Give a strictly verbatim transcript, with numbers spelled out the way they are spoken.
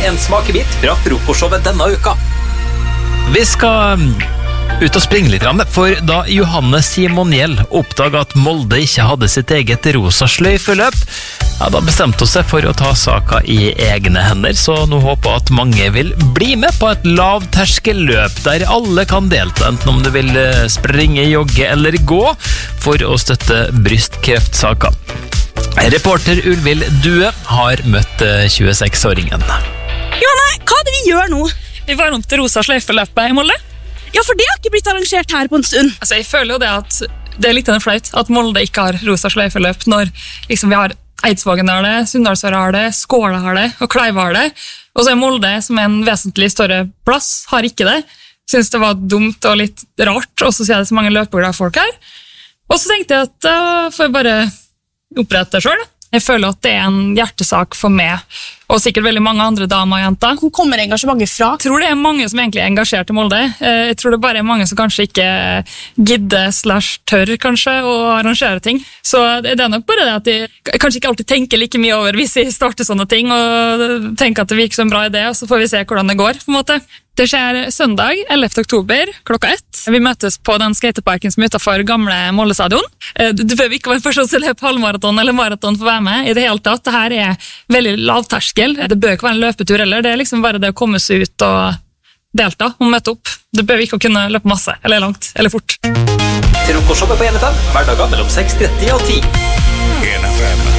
en smakebit fra frokostshowet denne uka. Vi skal ut og springe litt, for da Johanne Simoniel oppdaget at Molde ikke hadde sitt eget rosa sløyfeløp, ja, da bestemte hun seg for å ta saka i egne hender, så nå håper jeg at mange vil bli med på et lavterskelløp der alle kan delta, enten om du vil springe, jogge eller gå, for å støtte brystkreftsaker. Reporter Ulvild Due har møtt tjueseks-åringen. Johanne, hva er det vi gjør nå? Vi var rundt det rosa sløyfeløpet i Molde. Ja, for det har ikke blitt arrangert her på en stund. Altså, jeg føler jo det at det er litt en flaut at Molde ikke har rosa sløyfeløp når liksom, vi har Eidsvågen har det, Sunndalsøra har det, Skåla har det, og Kleiva har det. Og så er Molde, som er en vesentlig større plass, har ikke det. Synes det var dumt og litt rart, og så sier jeg det så mange løpeglade folk her. Og så tenkte jeg at da får jeg bare opprette det selv. Jeg føler at det er en hjertesak for meg, og sikkert veldig mange andre damer og jenter. Hvor kommer engasjementet fra? Jeg tror det er mange som egentlig er engasjert i Molde. Jeg tror det bare er mange som kanskje ikke gidder slash tør kanskje å arrangere ting. Så det er nok bare det at de kanskje ikke alltid tenker like mye over hvis de starter sånne ting, og tenker at det virker som en bra idé, og så får vi se hvordan det går, på en måte. Det skjer søndag, ellevte oktober, klokka ett. Vi møtes på den skateparken som er utenfor gamle Molde stadion. Du behøver ikke være en person som løper halvmaraton eller maraton for å være med i det hele tatt. Dette er veldig lavterskel. Det bør ikke være en løpetur heller. Det er liksom bare det å komme seg ut og delta og møte opp. Det bør ikke kunne løpe masse, eller langt, eller fort. Frokostshowet på N F M, hverdager mellom seks tretti og ti. N F M.